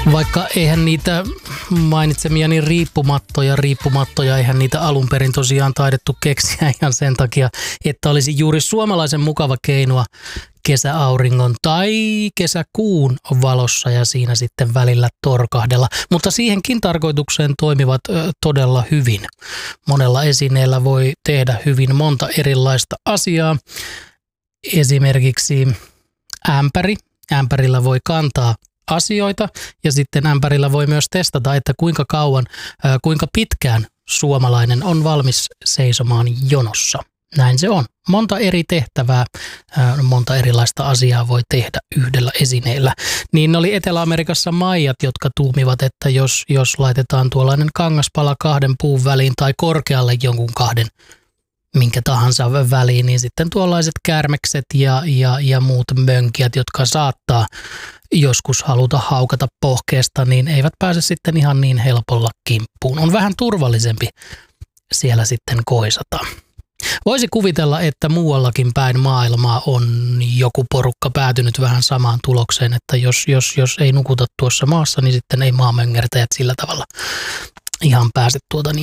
Vaikka eihän niitä mainitsemiani riippumattoja, eihän niitä alun perin tosiaan taidettu keksiä ihan sen takia, että olisi juuri suomalaisen mukava keinoa kesäauringon tai kesäkuun valossa ja siinä sitten välillä torkahdella. Mutta siihenkin tarkoitukseen toimivat todella hyvin. Monella esineellä voi tehdä hyvin monta erilaista asiaa. Esimerkiksi ämpäri. Ämpärillä voi kantaa asioita ja sitten ämpärillä voi myös testata, että kuinka pitkään suomalainen on valmis seisomaan jonossa. Näin se on. Monta eri tehtävää, monta erilaista asiaa voi tehdä yhdellä esineellä. Niin oli Etelä-Amerikassa maijat, jotka tuumivat, että jos laitetaan tuollainen kangaspala kahden puun väliin tai korkealle jonkun kahden minkä tahansa väliin, niin sitten tuollaiset kärmekset ja muut mönkijät, jotka saattaa joskus haluta haukata pohkeesta, niin eivät pääse sitten ihan niin helpolla kimppuun. On vähän turvallisempi siellä sitten koisata. Voisi kuvitella, että muuallakin päin maailmaa on joku porukka päätynyt vähän samaan tulokseen, että jos ei nukuta tuossa maassa, niin sitten ei maamöngertäjät sillä tavalla ihan pääse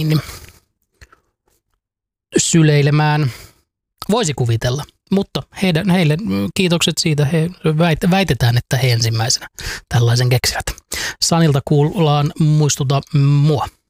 syleilemään. Voisi kuvitella, mutta heille kiitokset siitä. He väitetään, että he ensimmäisenä tällaisen keksivät. Sanilta kuullaan muistuta mua.